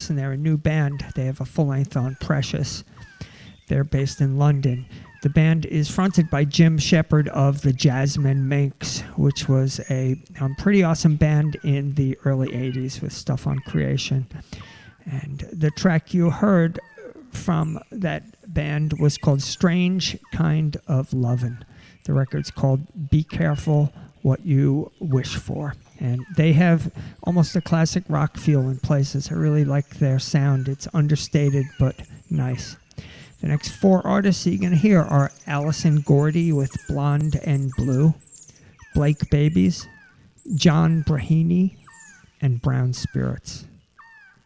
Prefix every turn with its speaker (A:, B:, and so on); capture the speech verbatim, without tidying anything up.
A: Precious, and they're a new band. They have a full length on Precious. They're based in London. The band is fronted by Jim Shepard of the Jasmine Minks, which was a um, pretty awesome band in the early eighties with stuff on Creation. And the track you heard from that band was called Strange Kind of Lovin'. The record's called Be Careful What You Wish For. And they have almost a classic rock feel in places. I really like their sound. It's understated but nice. The next four artists you're going to hear are Allison Gordy with Blonde and Blue, Blake Babies, John Brahini, and Brown Spirits.